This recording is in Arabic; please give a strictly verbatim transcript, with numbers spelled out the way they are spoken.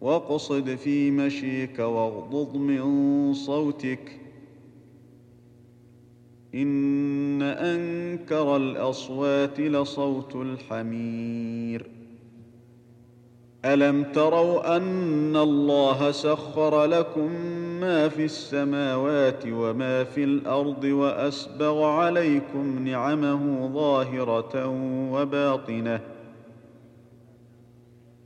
واقصد في مشيك واغضض من صوتك إن أنكر الأصوات لصوت الحمير. ألم تروا أن الله سخر لكم ما في السماوات وما في الأرض وأسبغ عليكم نعمه ظاهرة وباطنة